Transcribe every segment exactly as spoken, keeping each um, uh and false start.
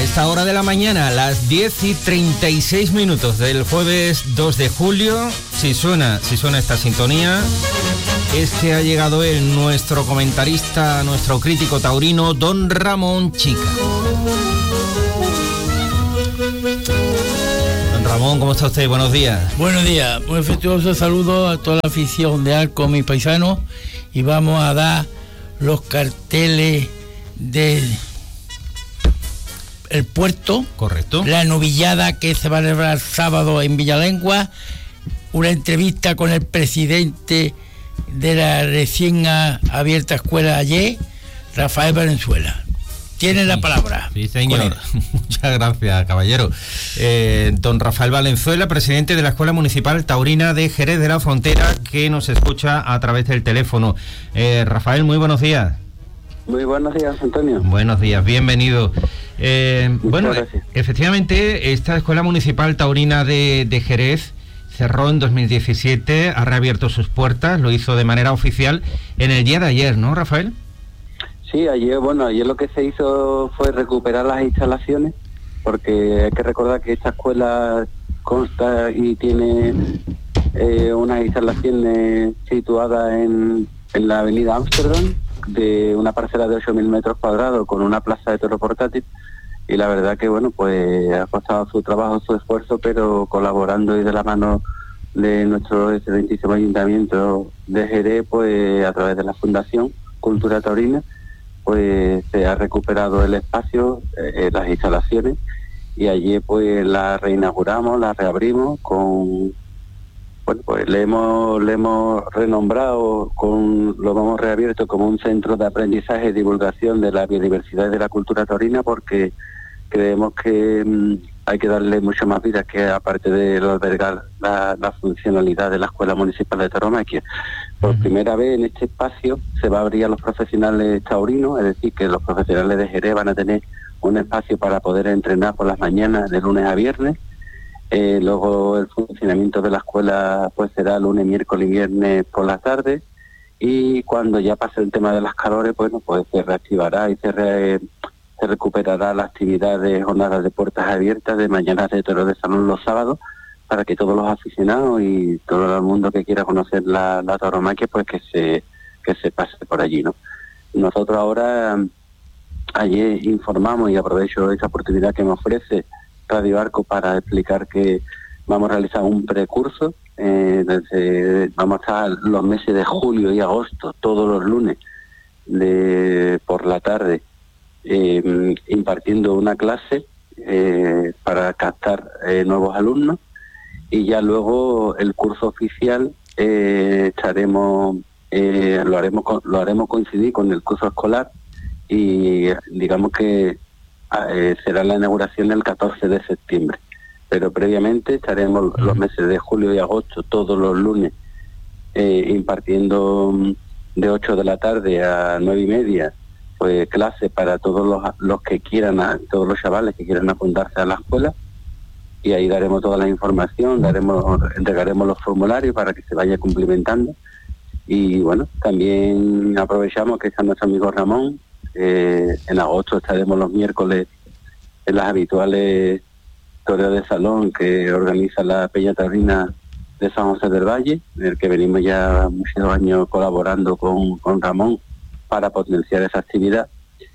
esta hora de la mañana, a las diez y treinta y seis minutos del jueves dos de julio, si suena, si suena esta sintonía, es que ha llegado él, nuestro comentarista, nuestro crítico taurino, don Ramón Chica. Don Ramón, ¿cómo está usted? Buenos días. Buenos días, muy afectuoso saludo a toda la afición de Arco, mis paisanos, y vamos a dar los carteles de el puerto. Correcto. La novillada que se va a celebrar sábado en Villalengua, una entrevista con el presidente de la recién abierta escuela ayer, Rafael Valenzuela. Tiene la palabra. Sí, señor. Muchas gracias, caballero. Eh, don Rafael Valenzuela, presidente de la Escuela Municipal Taurina de Jerez de la Frontera, que nos escucha a través del teléfono. Eh, Rafael, muy buenos días. Muy buenos días, Antonio. Buenos días, bienvenido. Eh, bueno, gracias. Efectivamente, esta Escuela Municipal Taurina de, de Jerez cerró en dos mil diecisiete, ha reabierto sus puertas, lo hizo de manera oficial en el día de ayer, ¿no, Rafael? Sí, ayer, bueno, ayer lo que se hizo fue recuperar las instalaciones, porque hay que recordar que esta escuela consta y tiene eh, unas instalaciones situadas en, en la avenida Ámsterdam, de una parcela de ocho mil metros cuadrados con una plaza de toro portátil, y la verdad que bueno, pues ha costado su trabajo, su esfuerzo, pero colaborando y de la mano de nuestro excelentísimo ayuntamiento de Jerez, pues a través de la Fundación Cultura Taurina, pues se ha recuperado el espacio, eh, las instalaciones, y ayer pues la reinauguramos, la reabrimos con... Bueno, pues le hemos, le hemos renombrado, con lo hemos reabierto como un centro de aprendizaje y divulgación de la biodiversidad y de la cultura taurina, porque creemos que mmm, hay que darle mucho más vida, que aparte de albergar la, la funcionalidad de la Escuela Municipal de Tauromaquia. Por primera vez en este espacio se va a abrir a los profesionales taurinos, es decir, que los profesionales de Jerez van a tener un espacio para poder entrenar por las mañanas de lunes a viernes. Eh, luego el funcionamiento de la escuela pues será lunes, miércoles y viernes por la tarde, y cuando ya pase el tema de las calores, bueno, pues se reactivará y se, re, se recuperará la actividad de jornadas de puertas abiertas, de mañanas de toros de salón los sábados, para que todos los aficionados y todo el mundo que quiera conocer la, la tauromaquia, pues que se, que se pase por allí, ¿no? Nosotros ahora, ayer informamos, y aprovecho esta oportunidad que me ofrece Radio Arco para explicar que vamos a realizar un precurso, eh, desde, vamos a estar los meses de julio y agosto, todos los lunes de por la tarde, eh, impartiendo una clase eh, para captar eh, nuevos alumnos, y ya luego el curso oficial eh, estaremos eh, lo haremos lo haremos coincidir con el curso escolar, y digamos que Eh, será la inauguración el catorce de septiembre, pero previamente estaremos los meses de julio y agosto todos los lunes eh, impartiendo de ocho de la tarde a nueve y media pues clase para todos los, los que quieran, todos los chavales que quieran apuntarse a la escuela, y ahí daremos toda la información, daremos entregaremos los formularios para que se vaya cumplimentando. Y bueno, también aprovechamos que está nuestro amigo Ramón. Eh, en agosto estaremos los miércoles en las habituales toreos de salón que organiza la Peña Taurina de San José del Valle, en el que venimos ya muchos años colaborando con, con Ramón para potenciar esa actividad.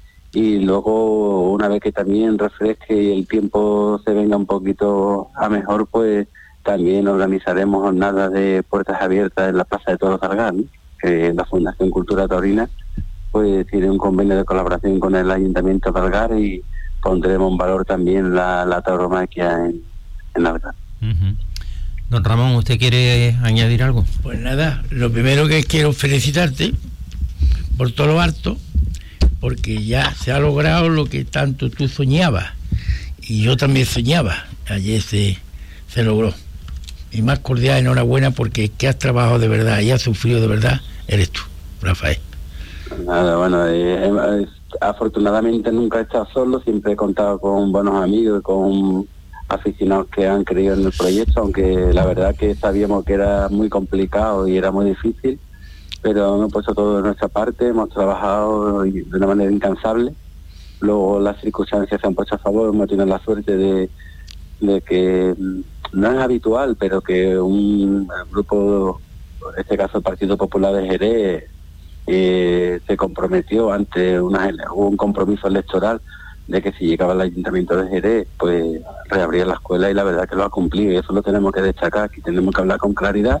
Y luego, una vez que también refresque y el tiempo se venga un poquito a mejor, pues también organizaremos jornadas de puertas abiertas en la Plaza de Toros de Algar, ¿no? Que la Fundación Cultura Taurina pues tiene un convenio de colaboración con el Ayuntamiento de Algar, y pondremos en valor también la, la tauromaquia en, en Algar. Uh-huh. Don Ramón, ¿usted quiere añadir algo? Pues nada, lo primero que quiero felicitarte por todo lo harto, porque ya se ha logrado lo que tanto tú soñabas, y yo también soñaba. Ayer se, se logró. Mi más cordial enhorabuena, porque el que has trabajado de verdad y has sufrido de verdad eres tú, Rafael. Nada, bueno, eh, eh, afortunadamente nunca he estado solo, siempre he contado con buenos amigos, con aficionados que han creído en el proyecto, aunque la verdad que sabíamos que era muy complicado y era muy difícil, pero hemos puesto todo de nuestra parte, hemos trabajado de una manera incansable, luego las circunstancias se han puesto a favor, hemos tenido la suerte de, de que no es habitual, pero que un grupo, en este caso el Partido Popular de Jerez, eh, se comprometió ante una, un compromiso electoral de que si llegaba al Ayuntamiento de Jerez, pues reabría la escuela, y la verdad que lo ha cumplido, y eso lo tenemos que destacar. Aquí tenemos que hablar con claridad,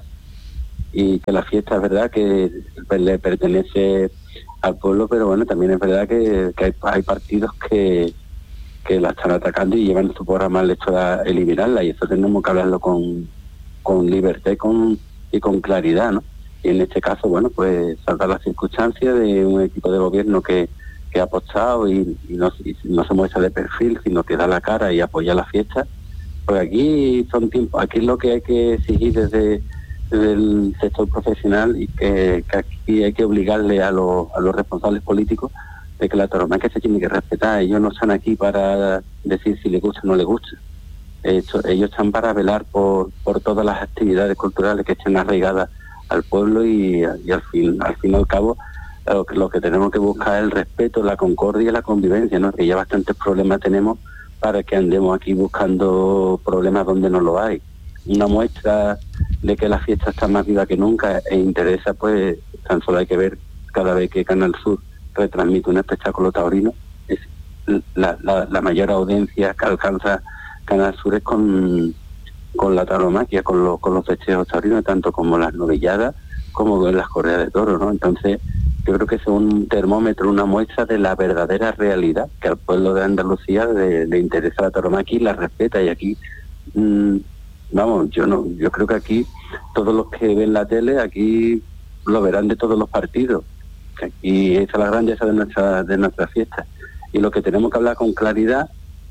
y que la fiesta es verdad que le pertenece al pueblo, pero bueno, también es verdad que, que hay, hay partidos que, que la están atacando y llevan su programa electoral a eliminarla, y eso tenemos que hablarlo con, con libertad y con, y con claridad, ¿no? Y en este caso, bueno, pues saltar las circunstancias de un equipo de gobierno que que ha apostado y, y, no, y no se muestra de perfil, sino que da la cara y apoya la fiesta. Pues aquí son tiempos, aquí es lo que hay que exigir desde, desde el sector profesional, y que, que aquí hay que obligarle a los, a los responsables políticos de que la tauromaquia se tiene que respetar. Ellos no están aquí para decir si les gusta o no les gusta. Esto, ellos están para velar por, por todas las actividades culturales que estén arraigadas al pueblo, y, y al fin al fin y al cabo Lo que, lo que tenemos que buscar es el respeto, la concordia y la convivencia, ¿no? Que ya bastantes problemas tenemos para que andemos aquí buscando problemas donde no lo hay. Una muestra de que la fiesta está más viva que nunca e interesa, pues tan solo hay que ver cada vez que Canal Sur retransmite un espectáculo taurino, es la, la, la mayor audiencia que alcanza Canal Sur es con, con la tauromaquia, con, lo, con los festejos taurinos, tanto como las novilladas como las correas de toros, ¿no? Entonces, yo creo que es un termómetro, una muestra de la verdadera realidad, que al pueblo de Andalucía le, le interesa la tauromaquia y la respeta. Y aquí, mmm, vamos, yo no, yo creo que aquí todos los que ven la tele, aquí lo verán de todos los partidos. Que aquí esa es la grandeza de nuestra, de nuestra fiesta. Y lo que tenemos que hablar con claridad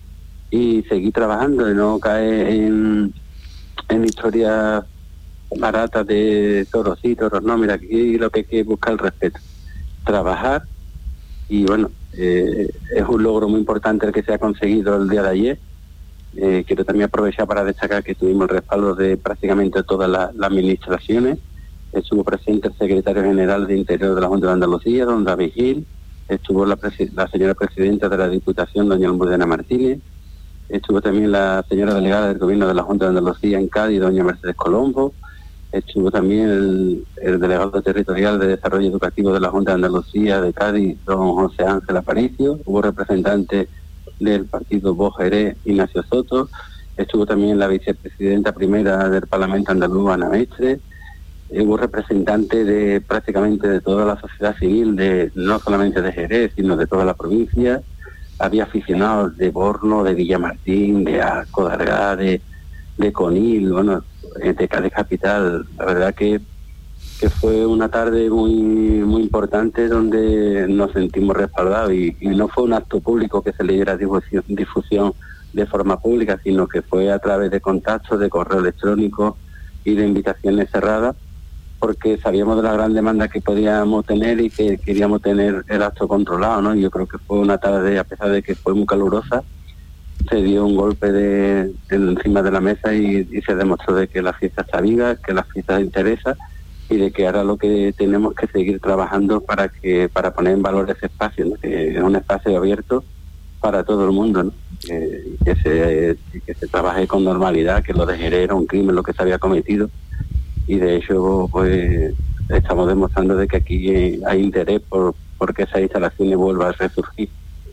y seguir trabajando, y no caer en, en historias baratas de toros sí, toros no. Mira, aquí lo que hay que buscar es el respeto. Trabajar, y bueno, eh, es un logro muy importante el que se ha conseguido el día de ayer. Eh, quiero también aprovechar para destacar que tuvimos el respaldo de prácticamente todas las, las administraciones. Estuvo presente el secretario general de Interior de la Junta de Andalucía, don David Gil. Estuvo la, la señora presidenta de la Diputación, doña Almudena Martínez. Estuvo también la señora delegada del Gobierno de la Junta de Andalucía en Cádiz, doña Mercedes Colombo. Estuvo también el, el delegado territorial de Desarrollo Educativo de la Junta de Andalucía de Cádiz, don José Ángel Aparicio. Hubo representantes del partido Vox Jerez, Ignacio Soto. Estuvo también la vicepresidenta primera del Parlamento andaluz, Ana Mestre. Hubo representantes de prácticamente de toda la sociedad civil, de no solamente de Jerez, sino de toda la provincia. Había aficionados de Borno, de Villamartín, de Arco de Argá, de, de Conil, bueno, de Cádiz Capital. La verdad que, que fue una tarde muy muy importante, donde nos sentimos respaldados, y, y no fue un acto público que se le diera difusión, difusión de forma pública, sino que fue a través de contactos, de correo electrónico y de invitaciones cerradas, porque sabíamos de la gran demanda que podíamos tener y que queríamos tener el acto controlado, ¿no? Yo creo que fue una tarde, a pesar de que fue muy calurosa, se dio un golpe de, de encima de la mesa, y, y se demostró de que la fiesta está viva, que la fiesta interesa, y de que ahora lo que tenemos que seguir trabajando para que para poner en valor ese espacio, ¿no? Que es un espacio abierto para todo el mundo, ¿no? Que, que se que se trabaje con normalidad, que lo de Jerez era un crimen lo que se había cometido, y de hecho pues estamos demostrando de que aquí hay interés por porque esas instalaciones vuelvan a resurgir.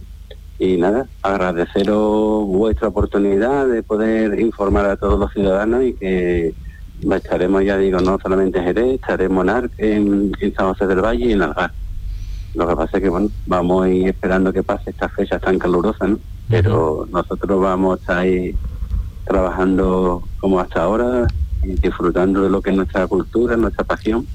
Y nada, agradeceros vuestra oportunidad de poder informar a todos los ciudadanos, y que estaremos, ya digo, no solamente en Jerez, estaremos en Arque, en, en San José del Valle y en Algar. Lo que pasa es que, bueno, vamos a ir esperando que pase estas fechas tan calurosas, ¿no? Pero nosotros vamos a estar ahí trabajando como hasta ahora, y disfrutando de lo que es nuestra cultura, nuestra pasión,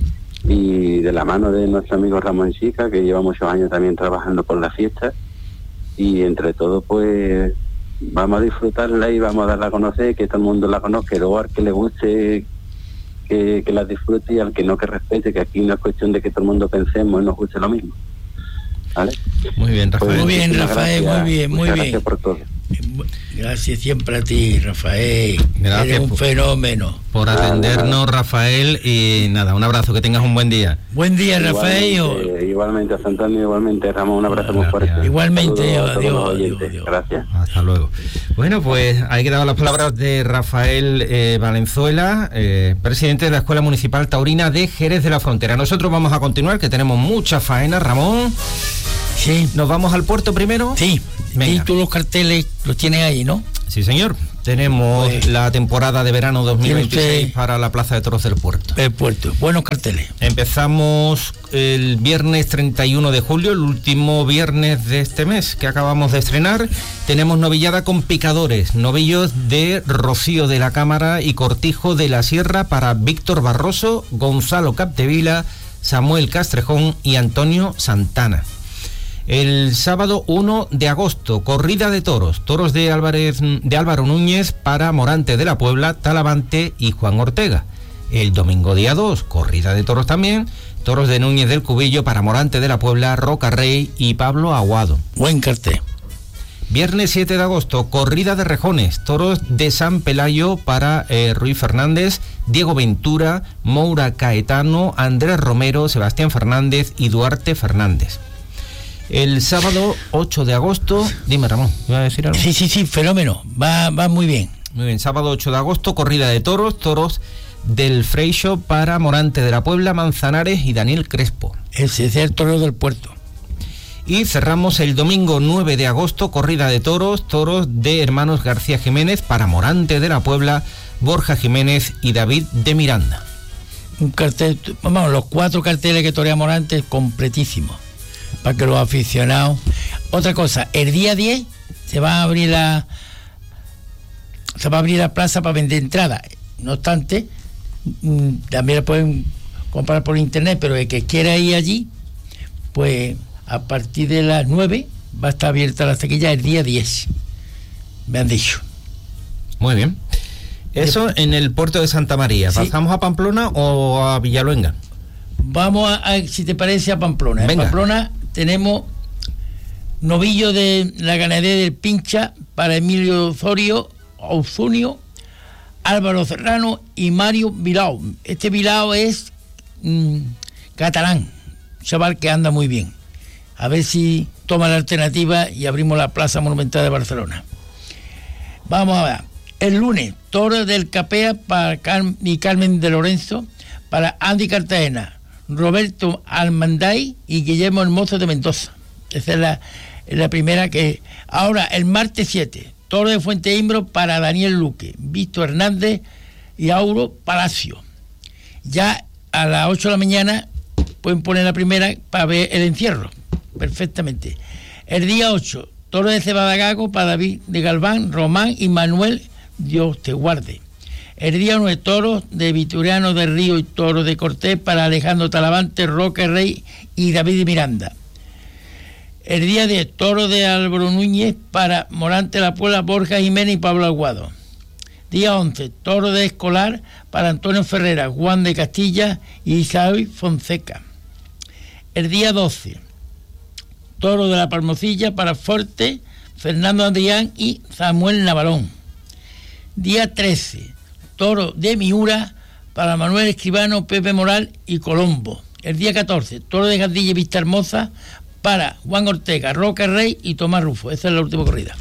y de la mano de nuestro amigo Ramón Chica, que lleva muchos años también trabajando por la fiesta. Y entre todo, pues vamos a disfrutarla y vamos a darla a conocer, que todo el mundo la conozca, y luego al que le guste que, que la disfrute, y al que no, que respete, que aquí no es cuestión de que todo el mundo pensemos y nos guste lo mismo. ¿Vale? Muy bien, Rafael. Muy bien, Rafael, gracias, muy bien, muy bien. Gracias por todo. Gracias siempre a ti, Rafael. Gracias. Eres un por, fenómeno. Por atendernos, Rafael, y nada, un abrazo, que tengas un buen día. Buen día, Rafael. Igualmente, igualmente a Antonio, igualmente Ramón, un abrazo muy fuerte. Igualmente, Saludos a todos los adiós, oyentes. adiós, adiós. Gracias. Hasta luego. Bueno, pues ahí quedaban las palabras de Rafael eh, Valenzuela, eh, presidente de la Escuela Municipal Taurina de Jerez de la Frontera. Nosotros vamos a continuar, que tenemos mucha faena, Ramón. Sí. ¿Nos vamos al puerto primero? Sí. Venga. Y tú los carteles los tienes ahí, ¿no? Sí, señor. Tenemos Pues, la temporada de verano dos mil veintiséis usted para la Plaza de Toros del Puerto. El puerto. Buenos carteles. Empezamos el viernes treinta y uno de julio, el último viernes de este mes que acabamos de estrenar. Tenemos novillada con picadores, novillos de Rocío de la Cámara y Cortijo de la Sierra para Víctor Barroso, Gonzalo Capdevila, Samuel Castrejón y Antonio Santana. El sábado uno de agosto, corrida de toros, toros de, Álvarez, de Álvaro Núñez para Morante de la Puebla, Talavante y Juan Ortega. El domingo día dos, corrida de toros también, toros de Núñez del Cubillo para Morante de la Puebla, Roca Rey y Pablo Aguado. Buen cartel. Viernes siete de agosto, corrida de rejones, toros de San Pelayo para eh, Ruiz Fernández, Diego Ventura, Moura Caetano, Andrés Romero, Sebastián Fernández y Duarte Fernández. El sábado ocho de agosto, dime Ramón, ¿iba a decir algo? Sí, sí, sí, fenómeno. Va, va muy bien. Muy bien, sábado ocho de agosto, corrida de toros, toros del Freixo para Morante de la Puebla, Manzanares y Daniel Crespo. Ese es el toro del puerto. Y cerramos el domingo nueve de agosto, corrida de toros, toros de hermanos García Jiménez para Morante de la Puebla, Borja Jiménez y David de Miranda. Un cartel, vamos, los cuatro carteles que torea Morante, completísimos. Para que los aficionados. Otra cosa, el día diez se va a abrir la se va a abrir la plaza para vender entradas. No obstante, mmm, también la pueden comprar por internet, pero el que quiera ir allí, pues a partir de las nueve va a estar abierta la taquilla el día diez. Me han dicho. Muy bien. Eso en el puerto de Santa María. Sí. ¿Pasamos a Pamplona o a Villaluenga? Vamos a, a si te parece, a Pamplona. Venga. En Pamplona tenemos novillo de la ganadería del Pincha para Emilio Osorio, Osunio, Álvaro Serrano y Mario Bilao. Este Bilao es mmm, catalán, chaval que anda muy bien. A ver si toma la alternativa y abrimos la Plaza Monumental de Barcelona. Vamos a ver. El lunes, toro del Capea para Car- y Carmen de Lorenzo, para Andy Cartagena, Roberto Almanday y Guillermo Hermoso de Mendoza. Esa es la, es la primera que... Ahora, el martes siete, toro de Fuente Imbro para Daniel Luque, Víctor Hernández y Auro Palacio. Ya a las ocho de la mañana pueden poner la primera para ver el encierro, perfectamente. El día ocho, toro de Cebada Gago para David de Galván, Román y Manuel, Dios te guarde. El día nueve, toros de Vituriano del Río y toro de Cortés para Alejandro Talavante, Roque Rey y David de Miranda. El día diez, toro de Álvaro Núñez para Morante de la Puebla, Borja Jiménez y Pablo Aguado. Día once, toro de Escolar para Antonio Ferrera, Juan de Castilla y Isabel Fonseca. El día doce, toro de la Palmocilla para Forte, Fernando Adrián y Samuel Navarón. Día trece, toro de Miura para Manuel Escribano, Pepe Moral y Colombo. El día catorce, toro de Gandilla y Vista Hermosa para Juan Ortega, Roca Rey y Tomás Rufo. Esa es la última corrida.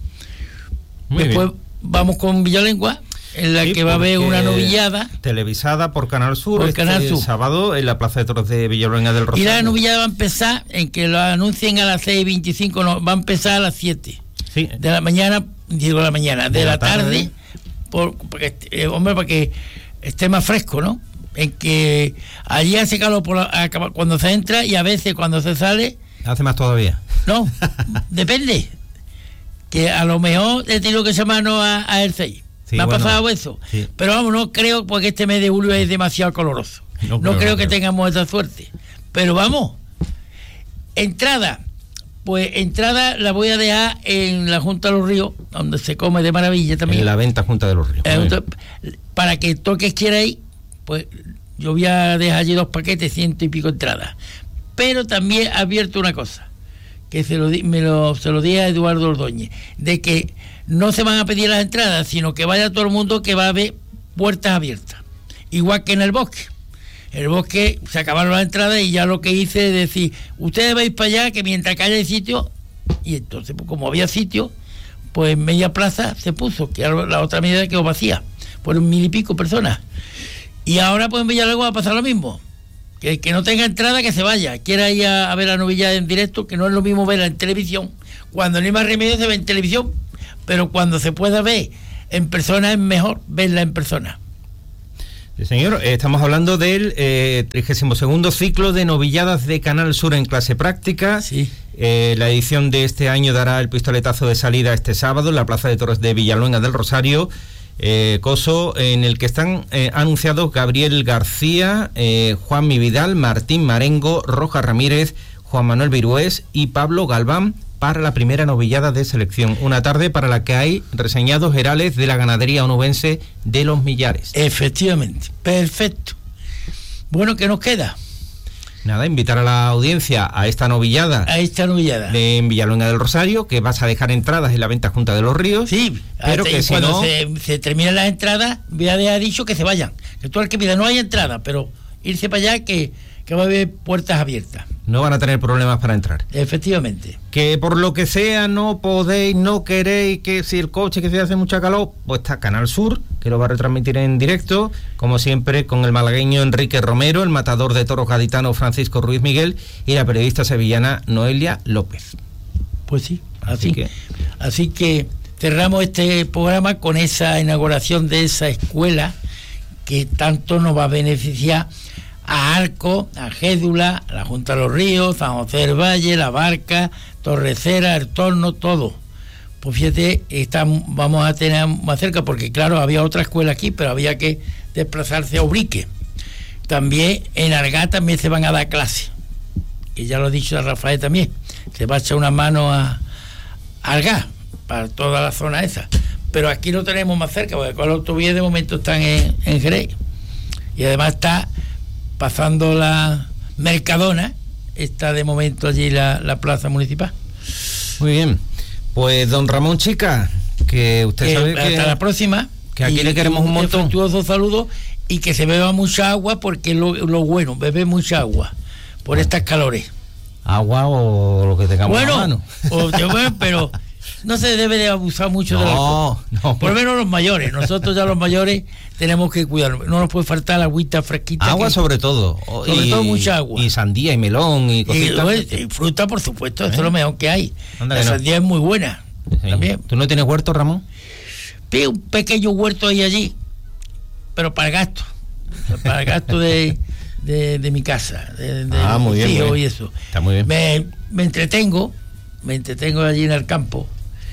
Muy Después bien. vamos con Villalengua, en la Sí, que va a haber porque una novillada. televisada por Canal Sur Por este Canal Sur. sábado en la Plaza de Toros de Villaluenga del Y Rosario. la novillada va a empezar, en que lo anuncien a las seis y veinticinco, no, va a empezar a las siete Sí. de la mañana, digo la mañana, de, De la, la tarde, tarde. por, porque, eh, hombre, para que esté más fresco, ¿no? En que allí hace calor por la- cuando se entra y a veces cuando se sale, Hace más todavía. no, depende. Que a lo mejor he tenido que llamarnos a, a el seis. Sí, Me ha bueno, pasado eso. sí. Pero vamos, no creo, porque este mes de julio es demasiado coloroso. No No, creo, creo no que creo. tengamos esa suerte. Pero vamos, entrada. Pues entrada la voy a dejar en la Junta de los Ríos, donde se come de maravilla también. En la venta Junta de los Ríos. Eh, Muy bien. entonces, para que todo el que quiera ir, pues yo voy a dejar allí dos paquetes, ciento y pico entradas. Pero también advierto una cosa, que se lo, di, me lo, se lo dije a Eduardo Ordóñez, de que no se van a pedir las entradas, sino que vaya todo el mundo, que va a haber puertas abiertas, igual que en el bosque. El bosque se acabaron las entradas y ya lo que hice es decir, ustedes vais para allá, que mientras que haya sitio, y entonces pues, como había sitio, pues media plaza se puso, que la otra media quedó vacía, por un mil y pico personas. Y ahora pues en Villalego va a pasar lo mismo, que que no tenga entrada, que se vaya, quiera ir a, a ver la novillada en directo, que no es lo mismo verla en televisión, cuando no hay más remedio se ve en televisión, pero cuando se pueda ver en persona es mejor verla en persona. Sí, señor, estamos hablando del eh, trigésimo segundo ciclo de novilladas de Canal Sur en clase práctica. Sí. Eh, la edición de este año dará el pistoletazo de salida este sábado en la Plaza de Toros de Villaluenga del Rosario. Eh, coso en el que están eh, anunciados Gabriel García, eh, Juanmi Vidal, Martín Marengo, Roja Ramírez, Juan Manuel Virués y Pablo Galván para la primera novillada de selección. Una tarde para la que hay reseñados herales de la ganadería onubense de Los Millares. Efectivamente, perfecto. Bueno, ¿qué nos queda? Nada, invitar a la audiencia a esta novillada. A esta novillada. De en Villaluenga del Rosario, que vas a dejar entradas en la venta Junta de los Ríos. Sí, pero que si cuando no... se, se terminen las entradas, ya ha dicho que se vayan. Que todo el que pida, no hay entrada, pero irse para allá que, que va a haber puertas abiertas. No van a tener problemas para entrar. Efectivamente. Que por lo que sea no podéis, no queréis, que si el coche, que se hace mucha calor, pues está Canal Sur, que lo va a retransmitir en directo, como siempre, con el malagueño Enrique Romero, el matador de toros gaditano Francisco Ruiz Miguel y la periodista sevillana Noelia López. Pues sí, así, así que así que cerramos este programa con esa inauguración de esa escuela que tanto nos va a beneficiar a Arco, a Gédula, a la Junta de los Ríos, San José del Valle, La Barca, Torrecera, El Torno, todo. Pues fíjate, está, vamos a tener más cerca, porque claro, había otra escuela aquí, pero había que desplazarse a Ubrique. También en Argá también se van a dar clases, que ya lo ha dicho a Rafael también, se va a echar una mano a, a Argá, para toda la zona esa. Pero aquí lo tenemos más cerca, porque con la autovía de momento están en, en Jerez. Y además está pasando la Mercadona, está de momento allí la, la plaza municipal. Muy bien, pues don Ramón Chica, que usted que, sabe hasta que hasta la próxima, que aquí y, le queremos un montón. Un afectuoso saludo y que se beba mucha agua, porque es lo, lo bueno, beber mucha agua por estas calores. Agua o lo que tengamos bueno, a mano. O, bueno, pero no se debe de abusar mucho no, del alcohol. No, por lo menos los mayores. Nosotros ya los mayores tenemos que cuidarnos. No nos puede faltar la agüita fresquita. Agua que, sobre todo. Sobre y, todo mucha agua. Y sandía y melón y cositas. Y, y fruta, por supuesto, ¿Eh? Eso es lo mejor que hay. Anda la que sandía no. es muy buena. Sí. También. ¿Tú no tienes huerto, Ramón? Sí, un pequeño huerto ahí allí, pero para el gasto. Para el gasto de... De, de mi casa, de, de ah, muy bien, muy bien. Y eso. Está muy bien. Me, me entretengo, me entretengo allí en el campo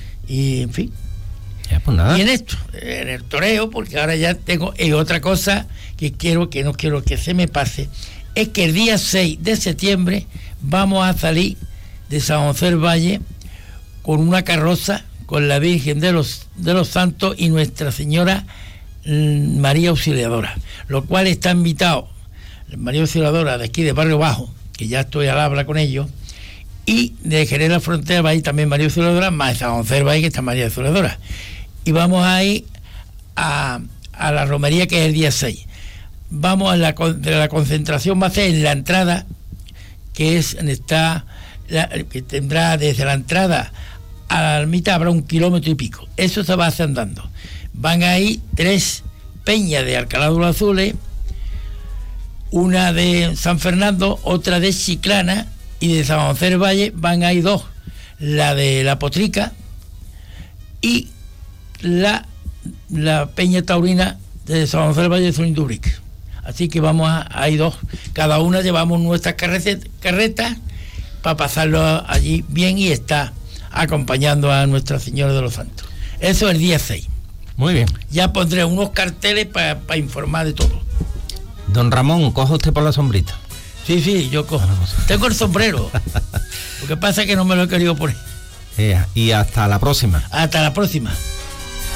y en fin. Ya, pues nada. Y en esto, en el toreo, porque ahora ya tengo. Y otra cosa que quiero, que no quiero que se me pase, es que el día seis de septiembre vamos a salir de San José del Valle con una carroza con la Virgen de los, de los Santos y Nuestra Señora mm, María Auxiliadora, lo cual está invitado María Auxiliadora de aquí de Barrio Bajo, que ya estoy al habla con ellos, y de Jerez de la Frontera va a ir también María Auxiliadora, más San José del Valle, que está María Auxiliadora, y vamos a ir a, a la romería, que es el día seis. Vamos a la, de la concentración, va a ser en la entrada, que es está la, que tendrá desde la entrada a la ermita habrá un kilómetro y pico. Eso se va a hacer andando. Van a ir tres peñas de Alcalá de los Azules, una de San Fernando, otra de Chiclana, y de San José del Valle van a ir dos, la de La Potrica y la, la Peña Taurina de San José del Valle de Zundubric. Así que vamos a, a ir dos, cada una llevamos nuestras carretas para pasarlo allí bien y está acompañando a Nuestra Señora de los Santos. Eso es el día seis. Muy bien. Ya pondré unos carteles para pa informar de todo. Don Ramón, coja usted por la sombrita. Sí, sí, yo cojo. Tengo el sombrero. Lo que pasa es que no me lo he querido poner. Yeah, y hasta la próxima. Hasta la próxima.